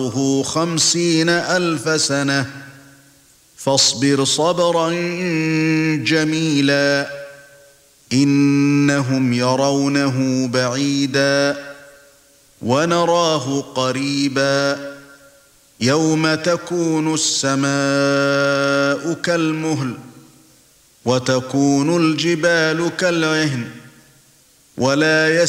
50,000 سنة فاصبر صبرا جميلا إنهم يرونه بعيدا ونراه قريبا يوم تكون السماء كالمهل وتكون الجبال كالعهن ولا